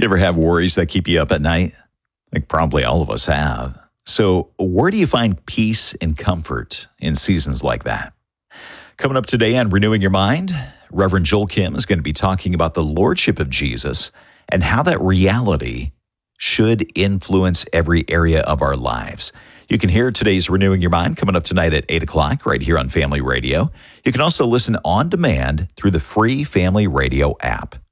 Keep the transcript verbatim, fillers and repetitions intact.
ever have worries that keep you up at night? Like probably all of us have. So where do you find peace and comfort in seasons like that? Coming up today on Renewing Your Mind, Reverend Joel Kim is going to be talking about the Lordship of Jesus and how that reality should influence every area of our lives. You can hear today's Renewing Your Mind coming up tonight at eight o'clock right here on Family Radio. You can also listen on demand through the free Family Radio app.